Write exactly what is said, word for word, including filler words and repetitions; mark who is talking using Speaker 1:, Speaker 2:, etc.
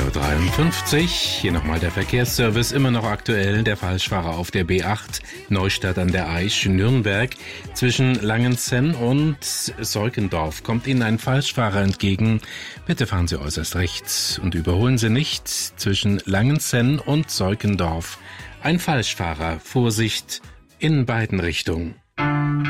Speaker 1: Uhr dreiundfünfzig. Hier nochmal der Verkehrsservice, immer noch aktuell. Der Falschfahrer auf der B acht, Neustadt an der Aisch, Nürnberg. Zwischen Langenzenn und Seukendorf kommt Ihnen ein Falschfahrer entgegen. Bitte fahren Sie äußerst rechts und überholen Sie nicht. Zwischen Langenzenn und Seukendorf ein Falschfahrer. Vorsicht in beiden Richtungen.